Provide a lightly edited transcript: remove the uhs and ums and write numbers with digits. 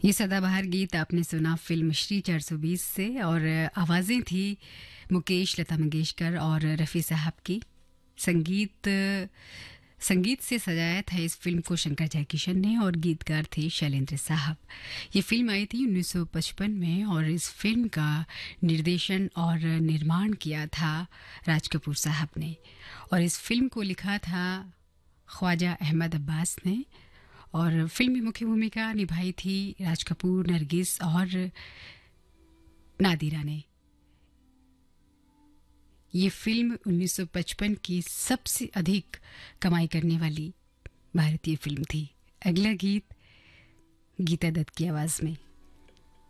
ये सदाबहार गीत आपने सुना फिल्म श्री 420 से और आवाज़ें थी मुकेश, लता मंगेशकर और रफ़ी साहब की। संगीत से सजाया था इस फिल्म को शंकर जयकिशन ने और गीतकार थे शैलेंद्र साहब। ये फिल्म आई थी 1955 में और इस फिल्म का निर्देशन और निर्माण किया था राज कपूर साहब ने और इस फिल्म को लिखा था ख्वाजा अहमद अब्बास ने और फिल्म में मुख्य भूमिका निभाई थी राज कपूर, नरगिस और नादिरा ने। ये फिल्म 1955 की सबसे अधिक कमाई करने वाली भारतीय फिल्म थी। अगला गीत गीता दत्त की आवाज़ में।